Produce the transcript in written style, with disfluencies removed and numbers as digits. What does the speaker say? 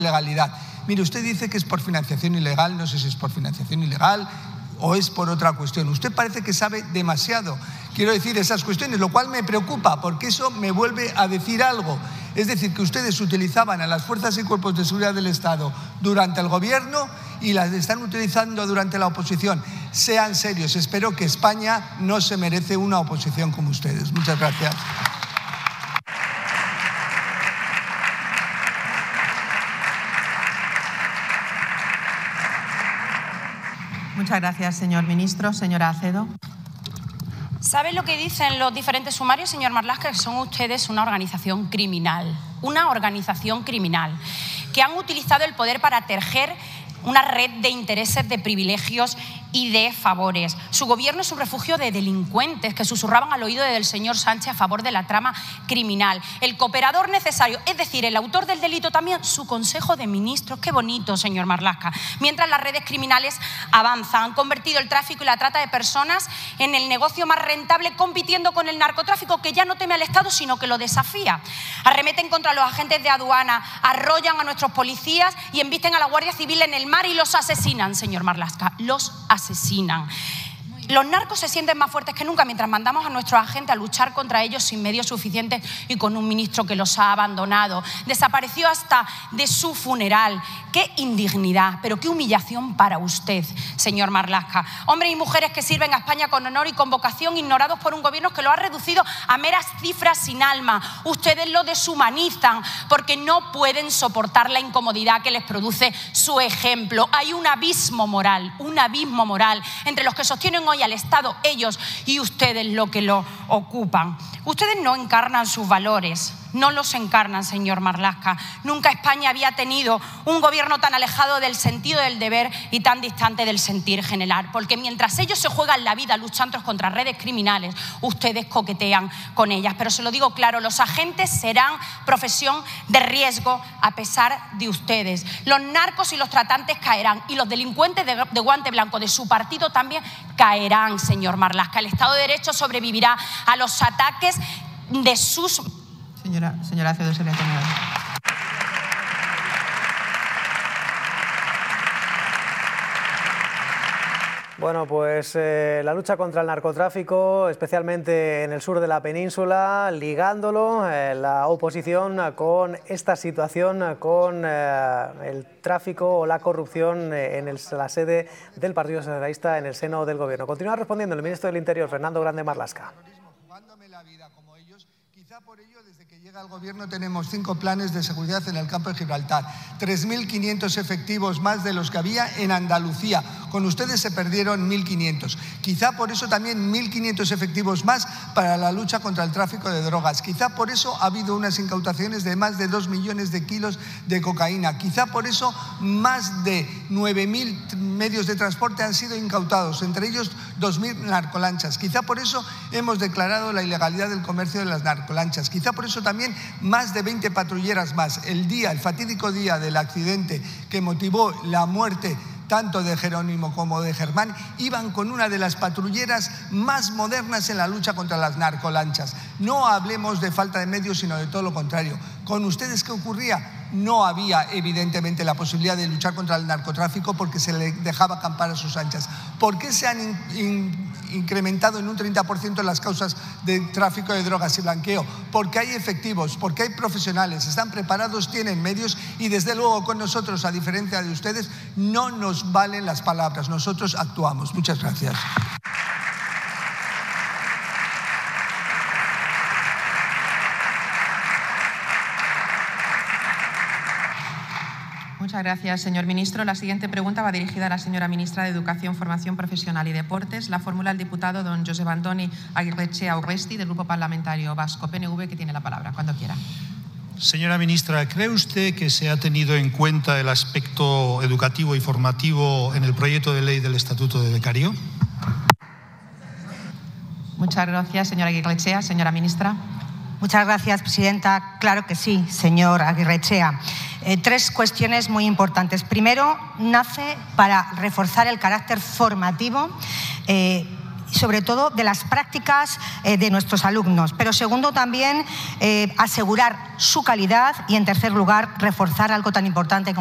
ilegalidad. Mire, usted dice que es por financiación ilegal, no sé si es por financiación ilegal o es por otra cuestión. Usted parece que sabe demasiado, quiero decir, esas cuestiones, lo cual me preocupa porque eso me vuelve a decir algo. Es decir, que ustedes utilizaban a las fuerzas y cuerpos de seguridad del Estado durante el gobierno y las están utilizando durante la oposición. Sean serios, espero que España no se merece una oposición como ustedes. Muchas gracias. Muchas gracias, señor ministro. Señora Acedo. ¿Sabe lo que dicen los diferentes sumarios, señor Marlaska? Que son ustedes una organización criminal. Una organización criminal que han utilizado el poder para tejer una red de intereses, de privilegios y de favores. Su gobierno es un refugio de delincuentes que susurraban al oído del señor Sánchez a favor de la trama criminal. El cooperador necesario, es decir, el autor del delito también, su Consejo de Ministros. Qué bonito, señor Marlaska. Mientras las redes criminales avanzan, han convertido el tráfico y la trata de personas en el negocio más rentable, compitiendo con el narcotráfico, que ya no teme al Estado, sino que lo desafía. Arremeten contra los agentes de aduana, arrollan a nuestros policías y embisten a la Guardia Civil en el mar y los asesinan, señor Marlaska. Los asesinan. Los narcos se sienten más fuertes que nunca mientras mandamos a nuestros agentes a luchar contra ellos sin medios suficientes y con un ministro que los ha abandonado. Desapareció hasta de su funeral. ¡Qué indignidad! Pero qué humillación para usted, señor Marlaska. Hombres y mujeres que sirven a España con honor y con vocación, ignorados por un gobierno que lo ha reducido a meras cifras sin alma. Ustedes lo deshumanizan porque no pueden soportar la incomodidad que les produce su ejemplo. Hay un abismo moral entre los que sostienen hoy al Estado, ellos, y ustedes lo que lo ocupan. Ustedes no encarnan sus valores, no los encarnan, señor Marlaska. Nunca España había tenido un gobierno tan alejado del sentido del deber y tan distante del sentir general, porque mientras ellos se juegan la vida luchando contra redes criminales, ustedes coquetean con ellas. Pero se lo digo claro, los agentes serán profesión de riesgo a pesar de ustedes. Los narcos y los tratantes caerán y los delincuentes de guante blanco de su partido también caerán, señor Marlaska. El Estado de Derecho sobrevivirá a los ataques de sus... Señora Acedo, se le ha terminado. Bueno, pues la lucha contra el narcotráfico, especialmente en el sur de la península, ligándolo, la oposición con esta situación, con el tráfico o la corrupción en la sede del Partido Socialista en el seno del Gobierno. Continúa respondiendo el ministro del Interior, Fernando Grande Marlaska. Por ello, desde que llega al Gobierno tenemos 5 planes de seguridad en el campo de Gibraltar, 3.500 efectivos más de los que había en Andalucía. Con ustedes se perdieron 1.500. Quizá por eso también 1.500 efectivos más para la lucha contra el tráfico de drogas. Quizá por eso ha habido unas incautaciones de más de 2 millones de kilos de cocaína. Quizá por eso más de 9.000 medios de transporte han sido incautados, entre ellos 2.000 narcolanchas. Quizá por eso hemos declarado la ilegalidad del comercio de las narcolanchas. Quizá por eso también más de 20 patrulleras más. El fatídico día del accidente que motivó la muerte tanto de Jerónimo como de Germán, iban con una de las patrulleras más modernas en la lucha contra las narcolanchas. No hablemos de falta de medios, sino de todo lo contrario. ¿Con ustedes qué ocurría? No había, evidentemente, la posibilidad de luchar contra el narcotráfico porque se le dejaba acampar a sus anchas. ¿Por qué se han incrementado en un 30% las causas de tráfico de drogas y blanqueo? Porque hay efectivos, porque hay profesionales, están preparados, tienen medios y, desde luego, con nosotros, a diferencia de ustedes, no nos valen las palabras. Nosotros actuamos. Muchas gracias. Muchas gracias, señor ministro. La siguiente pregunta va dirigida a la señora ministra de Educación, Formación Profesional y Deportes. La formula el diputado don Josep Antoni Aguirrechea Urresti, del Grupo Parlamentario Vasco PNV, que tiene la palabra. Cuando quiera. Señora ministra, ¿cree usted que se ha tenido en cuenta el aspecto educativo y formativo en el proyecto de ley del Estatuto de Becario? Muchas gracias, señora Aguirrechea. Señora ministra. Muchas gracias, presidenta. Claro que sí, señor Aguirrechea. 3 cuestiones muy importantes. Primero, nace para reforzar el carácter formativo sobre todo de las prácticas de nuestros alumnos. Pero segundo, también asegurar su calidad y, en tercer lugar, reforzar algo tan importante como